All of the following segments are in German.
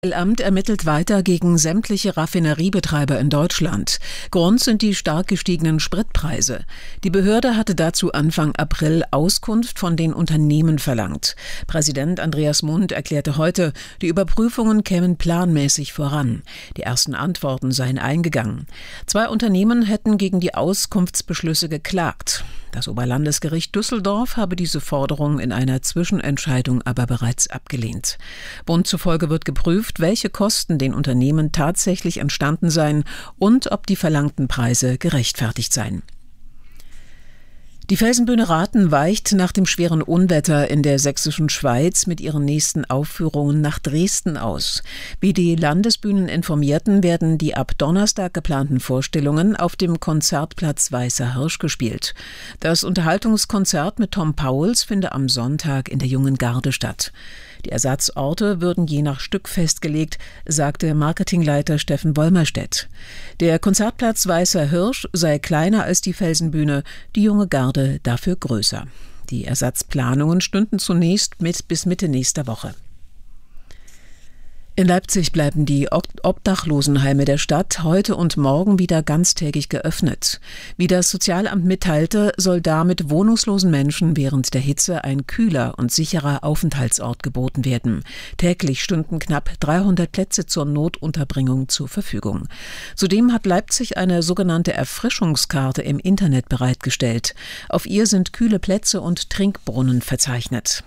Das Amt ermittelt weiter gegen sämtliche Raffineriebetreiber in Deutschland. Grund sind die stark gestiegenen Spritpreise. Die Behörde hatte dazu Anfang April Auskunft von den Unternehmen verlangt. Präsident Andreas Mund erklärte heute, die Überprüfungen kämen planmäßig voran. Die ersten Antworten seien eingegangen. 2 Unternehmen hätten gegen die Auskunftsbeschlüsse geklagt. Das Oberlandesgericht Düsseldorf habe diese Forderung in einer Zwischenentscheidung aber bereits abgelehnt. Bund zufolge wird geprüft, welche Kosten den Unternehmen tatsächlich entstanden seien und ob die verlangten Preise gerechtfertigt seien. Die Felsenbühne Rathen weicht nach dem schweren Unwetter in der sächsischen Schweiz mit ihren nächsten Aufführungen nach Dresden aus. Wie die Landesbühnen informierten, werden die ab Donnerstag geplanten Vorstellungen auf dem Konzertplatz Weißer Hirsch gespielt. Das Unterhaltungskonzert mit Tom Pauls finde am Sonntag in der Jungen Garde statt. Die Ersatzorte würden je nach Stück festgelegt, sagte Marketingleiter Steffen Wolmerstedt. Der Konzertplatz Weißer Hirsch sei kleiner als die Felsenbühne, die Junge Garde dafür größer. Die Ersatzplanungen stünden zunächst bis Mitte nächster Woche. In Leipzig bleiben die Obdachlosenheime der Stadt heute und morgen wieder ganztägig geöffnet. Wie das Sozialamt mitteilte, soll damit wohnungslosen Menschen während der Hitze ein kühler und sicherer Aufenthaltsort geboten werden. Täglich stünden knapp 300 Plätze zur Notunterbringung zur Verfügung. Zudem hat Leipzig eine sogenannte Erfrischungskarte im Internet bereitgestellt. Auf ihr sind kühle Plätze und Trinkbrunnen verzeichnet.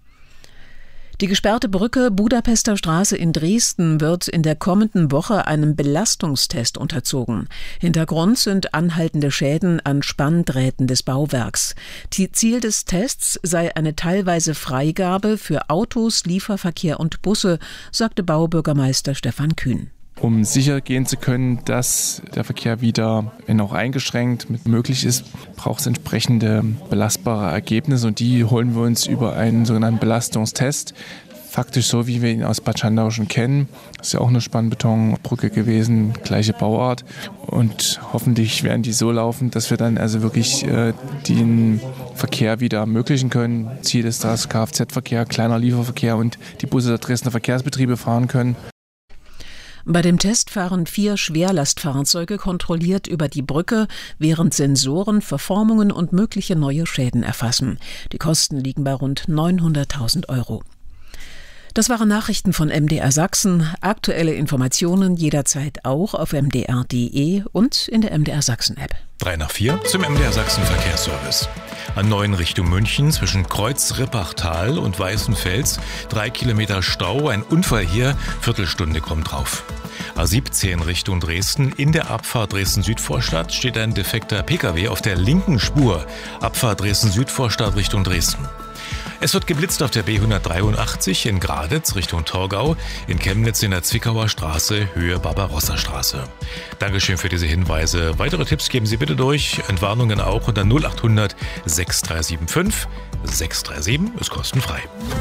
Die gesperrte Brücke Budapester Straße in Dresden wird in der kommenden Woche einem Belastungstest unterzogen. Hintergrund sind anhaltende Schäden an Spanndrähten des Bauwerks. Ziel des Tests sei eine teilweise Freigabe für Autos, Lieferverkehr und Busse, sagte Baubürgermeister Stefan Kühn. Um sicher gehen zu können, dass der Verkehr wieder, wenn auch eingeschränkt, möglich ist, braucht es entsprechende belastbare Ergebnisse und die holen wir uns über einen sogenannten Belastungstest. Faktisch so, wie wir ihn aus Bad Schandau schon kennen. Das ist ja auch eine Spannbetonbrücke gewesen, gleiche Bauart. Und hoffentlich werden die so laufen, dass wir dann also wirklich den Verkehr wieder ermöglichen können. Ziel ist, dass Kfz-Verkehr, kleiner Lieferverkehr und die Busse der Dresdner Verkehrsbetriebe fahren können. Bei dem Test fahren 4 Schwerlastfahrzeuge kontrolliert über die Brücke, während Sensoren Verformungen und mögliche neue Schäden erfassen. Die Kosten liegen bei rund 900.000 €. Das waren Nachrichten von MDR Sachsen. Aktuelle Informationen jederzeit auch auf mdr.de und in der MDR Sachsen App. 3 nach 4 zum MDR Sachsen Verkehrsservice. A9 Richtung München zwischen Kreuz-Rippachtal und Weißenfels 3 Kilometer Stau, ein Unfall hier, Viertelstunde kommt drauf. A17 Richtung Dresden, in der Abfahrt Dresden-Südvorstadt steht ein defekter Pkw auf der linken Spur, Abfahrt Dresden-Südvorstadt Richtung Dresden. Es wird geblitzt auf der B183 in Graditz Richtung Torgau, in Chemnitz in der Zwickauer Straße, Höhe Barbarossa-Straße. Dankeschön für diese Hinweise. Weitere Tipps geben Sie bitte durch, Entwarnungen auch unter 0800 6375 637, ist kostenfrei.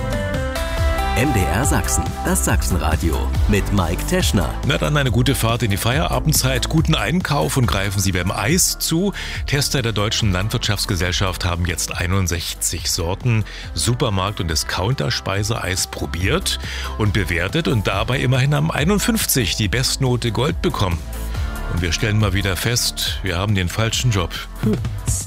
MDR Sachsen, das Sachsenradio mit Mike Teschner. Na dann eine gute Fahrt in die Feierabendzeit, guten Einkauf und greifen Sie beim Eis zu. Tester der Deutschen Landwirtschaftsgesellschaft haben jetzt 61 Sorten Supermarkt- und Discounter-Speiseeis probiert und bewertet und dabei immerhin am 51 die Bestnote Gold bekommen. Und wir stellen mal wieder fest, wir haben den falschen Job.